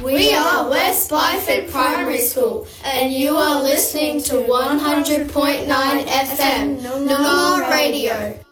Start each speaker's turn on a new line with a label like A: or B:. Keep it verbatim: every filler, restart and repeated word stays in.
A: We are West Byford Primary School, and you are listening to one hundred point nine F M, Noongar Radio.